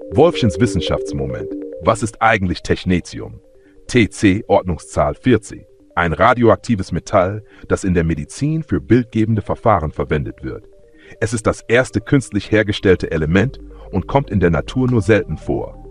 Wolffchens Wissenschaftsmoment. Was ist eigentlich Technetium? TC Ordnungszahl 40. Ein radioaktives Metall, das in der Medizin für bildgebende Verfahren verwendet wird. Es ist das erste künstlich hergestellte Element und kommt in der Natur nur selten vor.